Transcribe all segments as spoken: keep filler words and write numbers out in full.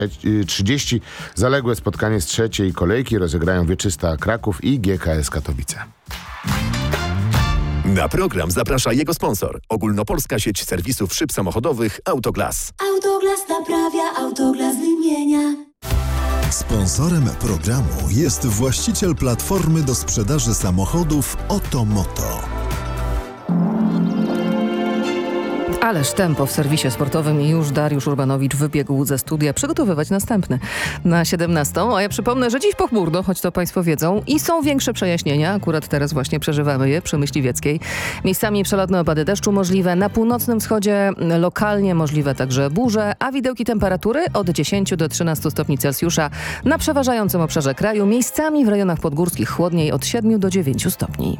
trzydzieści. Zaległe spotkanie z trzeciej kolejki rozegrają Wieczysta Kraków i G K S Katowice. Na program zaprasza jego sponsor. Ogólnopolska sieć serwisów szyb samochodowych Autoglas. Autoglas naprawia, Autoglas wymienia. Sponsorem programu jest właściciel platformy do sprzedaży samochodów Otomoto. Ależ tempo w serwisie sportowym i już Dariusz Urbanowicz wybiegł ze studia przygotowywać następny na siedemnastą. A ja przypomnę, że dziś pochmurno, choć to Państwo wiedzą, i są większe przejaśnienia. Akurat teraz właśnie przeżywamy je przy Myśliwieckiej. Miejscami przelotne opady deszczu możliwe. Na północnym wschodzie lokalnie możliwe także burze, a widełki temperatury od dziesięciu do trzynastu stopni Celsjusza na przeważającym obszarze kraju. Miejscami w rejonach podgórskich chłodniej od siedmiu do dziewięciu stopni.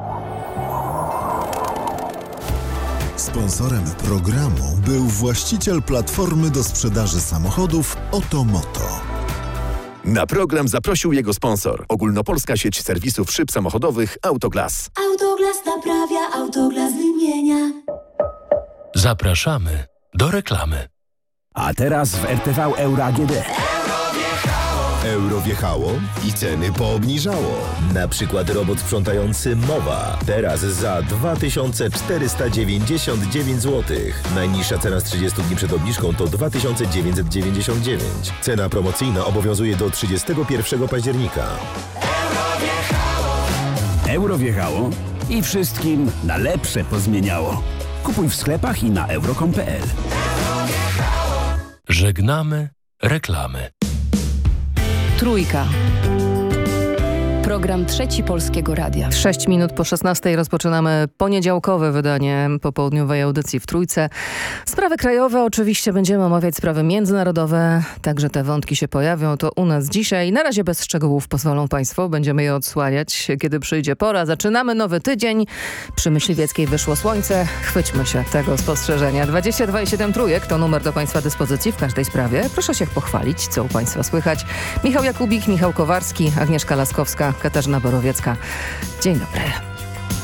Sponsorem programu był właściciel platformy do sprzedaży samochodów Otomoto. Na program zaprosił jego sponsor. Ogólnopolska sieć serwisów szyb samochodowych Autoglas. Autoglas naprawia, Autoglas wymienia. Zapraszamy do reklamy. A teraz w R T V Euro A G D. Euro wjechało i ceny poobniżało. Na przykład robot sprzątający Mowa. Teraz za dwa tysiące czterysta dziewięćdziesiąt dziewięć złotych. Najniższa cena z trzydziestu dni przed obniżką to dwa tysiące dziewięćset dziewięćdziesiąt dziewięć. Cena promocyjna obowiązuje do trzydziestego pierwszego października. Euro wjechało. Euro wjechało i wszystkim na lepsze pozmieniało. Kupuj w sklepach i na euro kropka com kropka p l. Żegnamy reklamy. Trójka. Program Trzeci Polskiego Radia. Sześć minut po szesnastej rozpoczynamy poniedziałkowe wydanie popołudniowej audycji w Trójce. Sprawy krajowe, oczywiście będziemy omawiać sprawy międzynarodowe. Także te wątki się pojawią. To u nas dzisiaj. Na razie bez szczegółów, pozwolą Państwo. Będziemy je odsłaniać, kiedy przyjdzie pora. Zaczynamy nowy tydzień. Przy Myśliwieckiej wyszło słońce. Chwyćmy się tego spostrzeżenia. dwadzieścia dwa i siedem Trójek to numer do Państwa dyspozycji w każdej sprawie. Proszę się pochwalić, co u Państwa słychać. Michał Jakubik, Michał Kowarski, Agnieszka Laskowska, Katarzyna Borowiecka. Dzień dobry.